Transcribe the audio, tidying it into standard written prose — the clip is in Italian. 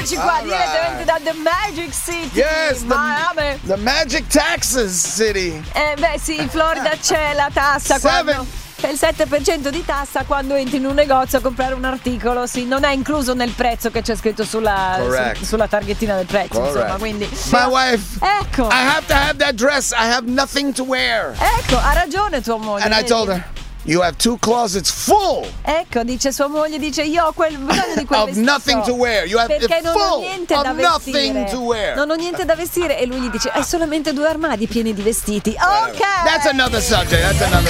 Eccoci qua direttamente da The Magic City. Yes, Miami. the Magic Taxes City. Beh sì, in Florida c'è la tassa quando c'è il 7% di tassa quando entri in un negozio a comprare un articolo. Sì, non è incluso nel prezzo che c'è scritto sulla targhettina del prezzo. Insomma, quindi My wife. Ecco. I have to have that dress. I have nothing to wear. Ecco, ha ragione tua moglie. And I told her, you have 2 closets full. Ecco, dice sua moglie, dice io ho bisogno di quel of vestito. nothing to wear. You have perché non ho full niente of da nothing vestire. to wear. Non ho niente da vestire e lui gli dice hai solamente 2 armadi pieni di vestiti. Ok. That's another subject.